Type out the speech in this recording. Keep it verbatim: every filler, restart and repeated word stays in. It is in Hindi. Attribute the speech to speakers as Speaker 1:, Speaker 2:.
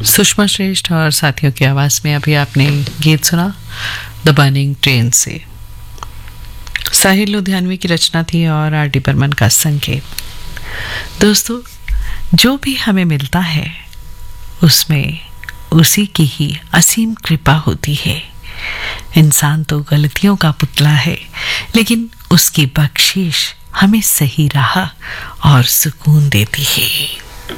Speaker 1: सुषमा श्रेष्ठ और साथियों की आवाज में अभी आपने गीत सुना द बर्निंग ट्रेन से। साहिर लुधियानवी की रचना थी और आर डी बर्मन का संगीत। दोस्तों, जो भी हमें मिलता है उसमें उसी की ही असीम कृपा होती है। इंसान तो गलतियों का पुतला है, लेकिन उसकी बख्शिश हमें सही राह और सुकून देती है।